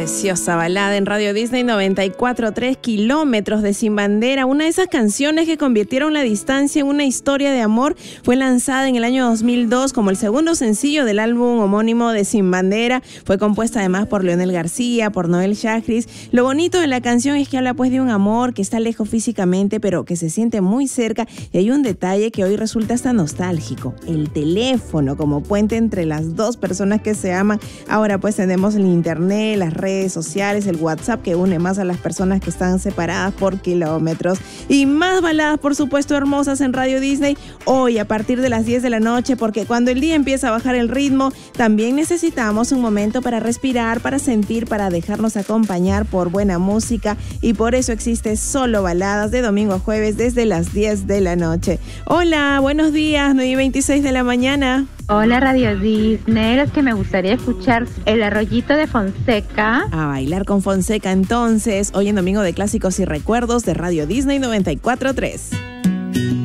Preciosa balada en Radio Disney 94.3, Kilómetros de Sin Bandera. Una de esas canciones que convirtieron la distancia en una historia de amor. Fue lanzada en el año 2002 como el segundo sencillo del álbum homónimo de Sin Bandera. Fue compuesta además por Leonel García, por Noel Chagris. Lo bonito de la canción es que habla pues de un amor que está lejos físicamente, pero que se siente muy cerca. Y hay un detalle que hoy resulta hasta nostálgico: el teléfono como puente entre las dos personas que se aman. Ahora pues tenemos el internet, las redes sociales, el WhatsApp, que une más a las personas que están separadas por kilómetros. Y más baladas, por supuesto, hermosas en Radio Disney hoy a partir de las 10 de la noche, porque cuando el día empieza a bajar el ritmo, también necesitamos un momento para respirar, para sentir, para dejarnos acompañar por buena música, y por eso existe Solo Baladas de domingo a jueves desde las 10 de la noche. Hola, buenos días, 9:26 de la mañana. Hola Radio Disney, es que me gustaría escuchar El Arroyito de Fonseca. A bailar con Fonseca entonces, hoy en Domingo de Clásicos y Recuerdos de Radio Disney 94.3.